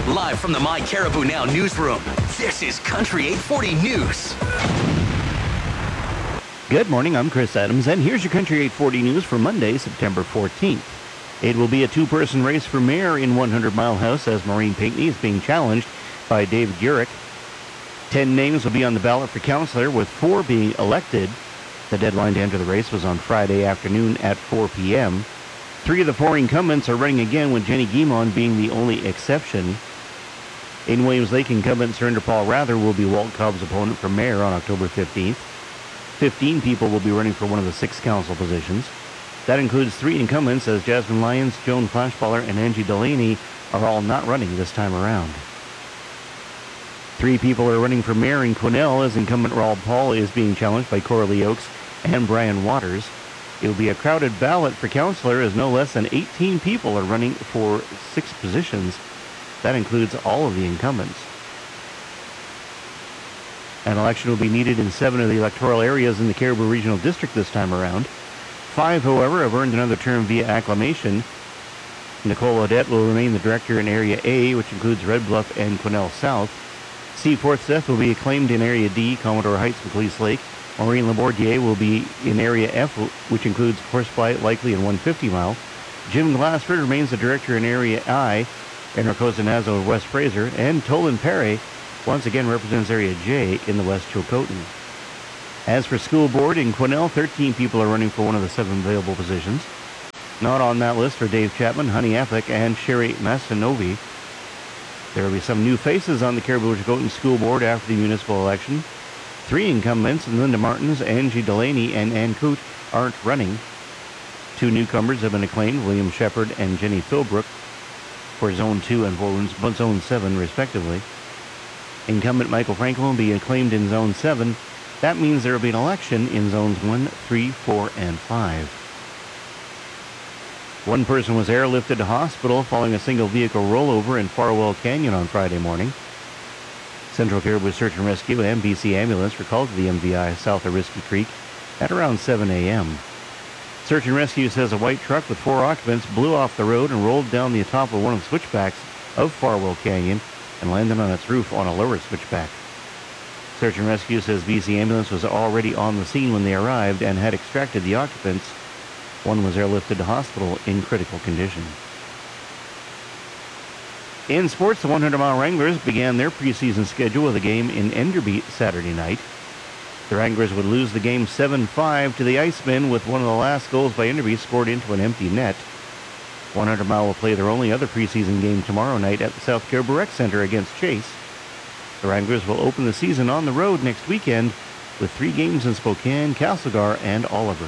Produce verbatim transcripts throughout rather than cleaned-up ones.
Live from the My Caribou Now newsroom, this is Country eight forty News. Good morning, I'm Chris Adams, and here's your Country eight forty News for Monday, September fourteenth. It will be a two-person race for mayor in one hundred Mile House as Maureen Pinckney is being challenged by David Gurek. Ten names will be on the ballot for councillor, with four being elected. The deadline to enter the race was on Friday afternoon at four p.m. Three of the four incumbents are running again, with Jenny Guimond being the only exception. In Williams Lake, incumbent Surrender Paul Rather will be Walt Cobb's opponent for mayor on October fifteenth. Fifteen people will be running for one of the six council positions. That includes three incumbents, as Jasmine Lyons, Joan Flashballer, and Angie Delaney are all not running this time around. Three people are running for mayor in Quesnel, as incumbent Raul Paul is being challenged by Coralie Oakes and Brian Waters. It will be a crowded ballot for councillor, as no less than eighteen people are running for six positions. That includes all of the incumbents. An election will be needed in seven of the electoral areas in the Caribou Regional District this time around. Five, however, have earned another term via acclamation. Nicole Odette will remain the director in Area A, which includes Red Bluff and Quesnel South. Steve Forsyth will be acclaimed in Area D, Commodore Heights, Macleese Lake. Maureen Labordier will be in Area F, which includes Horsefly, Likely, and one hundred fifty Mile. Jim Glassford remains the director in Area I, Enricosa Nazo, West Fraser. And Tolan Perry once again represents Area J in the West Chilcotin. As for school board, in Quesnel, thirteen people are running for one of the seven available positions. Not on that list are Dave Chapman, Honey Affleck, and Sherry Mastanovi. There will be some new faces on the Caribou Chilcotin School Board after the municipal election. Three incumbents, Linda Martins, Angie Delaney, and Ann Coote, aren't running. Two newcomers have been acclaimed, William Shepard and Jenny Philbrook, for Zone two and for Zone seven, respectively. Incumbent Michael Franklin will be acclaimed in Zone seven. That means there will be an election in Zones one, three, four, and five. One person was airlifted to hospital following a single vehicle rollover in Farwell Canyon on Friday morning. Central Caribou Search and Rescue and B C Ambulance were called to the M V I south of Risky Creek at around seven a.m. Search and Rescue says a white truck with four occupants blew off the road and rolled down the top of one of the switchbacks of Farwell Canyon and landed on its roof on a lower switchback. Search and Rescue says B C Ambulance was already on the scene when they arrived and had extracted the occupants. One was airlifted to hospital in critical condition. In sports, the one hundred Mile Wranglers began their preseason schedule with a game in Enderby Saturday night. The Wranglers would lose the game seven five to the Icemen, with one of the last goals by Enderby scored into an empty net. one hundred Mile will play their only other preseason game tomorrow night at the South Caribou Rec Center against Chase. The Wranglers will open the season on the road next weekend with three games in Spokane, Castlegar, and Oliver.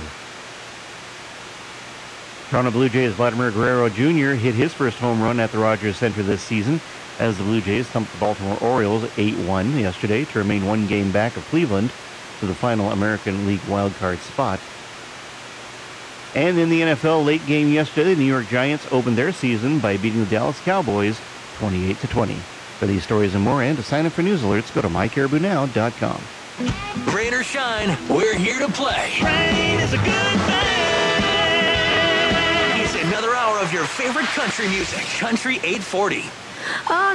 Toronto Blue Jays Vladimir Guerrero Junior hit his first home run at the Rogers Center this season as the Blue Jays thumped the Baltimore Orioles eight one yesterday to remain one game back of Cleveland for the final American League wildcard spot. And in the N F L late game yesterday, the New York Giants opened their season by beating the Dallas Cowboys twenty-eight to twenty. For these stories and more, and to sign up for news alerts, go to my caribou now dot com. Rain or shine, we're here to play. Rain is a good thing. It's another hour of your favorite country music. Country eight forty. Oh,